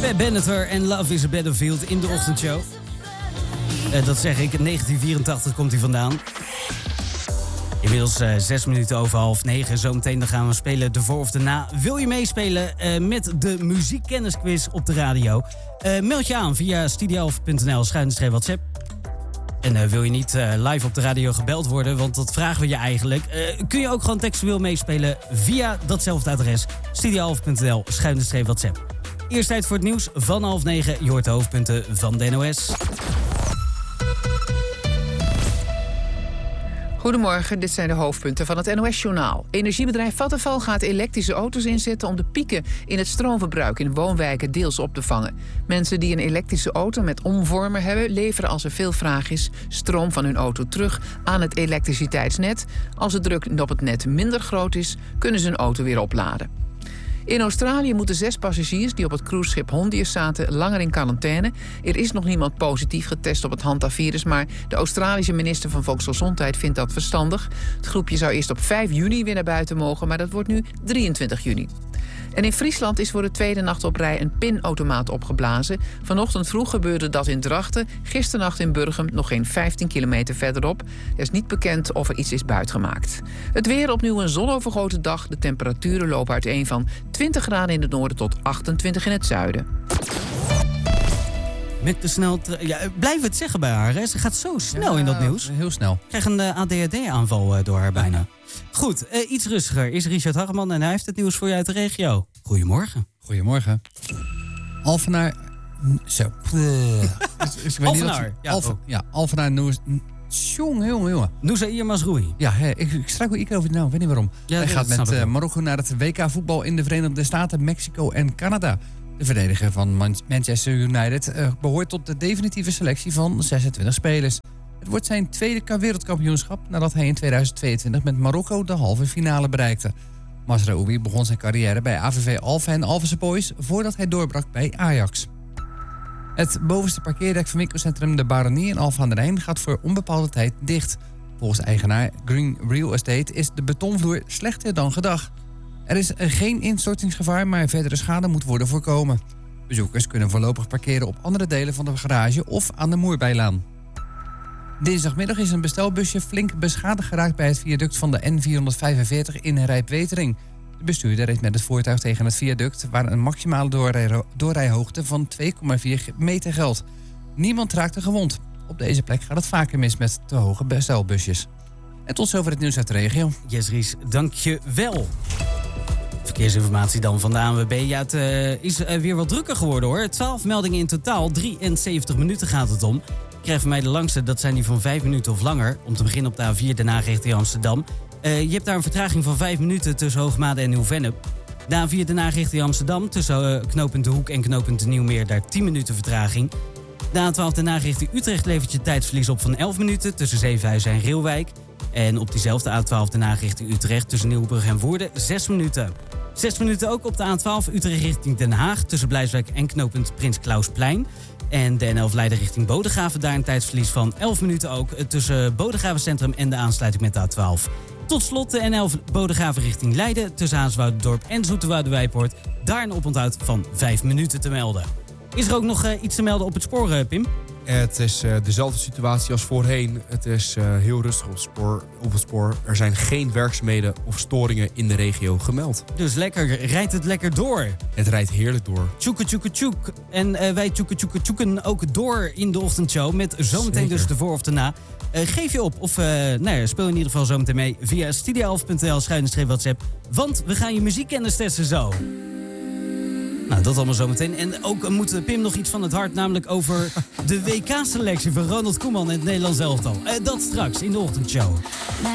Pat Benatar en Love is a Battlefield in de ochtendshow. Dat zeg ik, 1984 komt hij vandaan. Inmiddels 6 minuten over 8:30. Zometeen dan gaan we spelen de voor of de na. Wil je meespelen met de muziekkennisquiz op de radio? Meld je aan via studio11.nl/WhatsApp. En wil je niet live op de radio gebeld worden, want dat vragen we je eigenlijk. Kun je ook gewoon textueel meespelen via datzelfde adres. studio11.nl/WhatsApp. Eerst tijd voor het nieuws van 8:30. Je hoort de hoofdpunten van de NOS. Goedemorgen, dit zijn de hoofdpunten van het NOS-journaal. Energiebedrijf Vattenfall gaat elektrische auto's inzetten om de pieken in het stroomverbruik in woonwijken deels op te vangen. Mensen die een elektrische auto met omvormer hebben, leveren als er veel vraag is stroom van hun auto terug aan het elektriciteitsnet. Als de druk op het net minder groot is, kunnen ze een auto weer opladen. In Australië moeten 6 passagiers die op het cruiseschip Hondius zaten langer in quarantaine. Er is nog niemand positief getest op het hantavirus, maar de Australische minister van Volksgezondheid vindt dat verstandig. Het groepje zou eerst op 5 juni weer naar buiten mogen, maar dat wordt nu 23 juni. En in Friesland is voor de tweede nacht op rij een pinautomaat opgeblazen. Vanochtend vroeg gebeurde dat in Drachten. Gisternacht in Burgum, nog geen 15 kilometer verderop. Er is niet bekend of er iets is buitgemaakt. Het weer opnieuw een zonovergoten dag. De temperaturen lopen uiteen van 20 graden in het noorden tot 28 in het zuiden. Met de blijf het zeggen bij haar, hè? Ze gaat zo snel in dat nieuws. Heel snel. Ik krijg een ADHD-aanval door haar bijna. Goed, iets rustiger is Richard Harreman en hij heeft het nieuws voor je uit de regio. Goedemorgen. Goedemorgen. Alphenaar... Zo. Alphenaar. Alphenaar Noes... Jongen. Nusair Mazroui. Ja, ik struikel ieder keer over de naam, weet niet waarom. Ja, hij gaat met Marokko naar het WK-voetbal in de Verenigde Staten, Mexico en Canada. De verdediger van Manchester United behoort tot de definitieve selectie van 26 spelers. Het wordt zijn tweede wereldkampioenschap nadat hij in 2022 met Marokko de halve finale bereikte. Mazraoui begon zijn carrière bij AVV Alphen en Alphense Boys voordat hij doorbrak bij Ajax. Het bovenste parkeerdek van winkelcentrum De Baronie in Alphen aan den Rijn gaat voor onbepaalde tijd dicht. Volgens eigenaar Green Real Estate is de betonvloer slechter dan gedacht. Er is geen instortingsgevaar, maar verdere schade moet worden voorkomen. Bezoekers kunnen voorlopig parkeren op andere delen van de garage of aan de Moerbijlaan. Dinsdagmiddag is een bestelbusje flink beschadigd geraakt bij het viaduct van de N445 in Rijpwetering. De bestuurder reed met het voertuig tegen het viaduct waar een maximale doorrijhoogte van 2,4 meter geldt. Niemand raakte gewond. Op deze plek gaat het vaker mis met te hoge bestelbusjes. En tot zover het nieuws uit de regio. Yes, Ries, dank je wel. Verkeersinformatie dan van de ANWB. Ja, het is weer wat drukker geworden hoor. 12 meldingen in totaal, 73 minuten gaat het om. Ik krijg van mij de langste, dat zijn die van 5 minuten of langer. Om te beginnen op de A4, daarna richting Amsterdam. Je hebt daar een vertraging van 5 minuten tussen Hoogmade en Nieuw-Vennep. De A4 daarna richting Amsterdam, tussen knooppunt De Hoek en knooppunt De Nieuwmeer, daar 10 minuten vertraging. De A12 daarna richting Utrecht levert je tijdsverlies op van 11 minuten tussen Zevenhuizen en Reelwijk. En op diezelfde A12 daarna richting Utrecht tussen Nieuwbrug en Woerden 6 minuten. 6 minuten ook op de A12 Utrecht richting Den Haag tussen Blijswijk en knooppunt Prins Klausplein. En de N11 Leiden richting Bodegraven, daar een tijdsverlies van 11 minuten ook tussen Bodegraven Centrum en de aansluiting met de A12. Tot slot de N11 Bodegraven richting Leiden tussen Haaswouderdorp en Zoeterwoude-Wijpoort. Daar een oponthoud van 5 minuten te melden. Is er ook nog iets te melden op het spoor, Pim? Het is dezelfde situatie als voorheen. Het is heel rustig op het spoor. Er zijn geen werkzaamheden of storingen in de regio gemeld. Dus lekker, rijdt het lekker door. Het rijdt heerlijk door. Tjoeke, tjoeke, tjoek. En wij tjoeken ook door in de ochtendshow met zometeen dus de voor of de na. Geef je op of speel in ieder geval zometeen mee via studio11.nl/WhatsApp. Want we gaan je muziekkennis testen zo. Nou, dat allemaal zometeen. En ook moet Pim nog iets van het hart, namelijk over de WK-selectie van Ronald Koeman en het Nederlands elftal. Dat straks in de ochtendshow.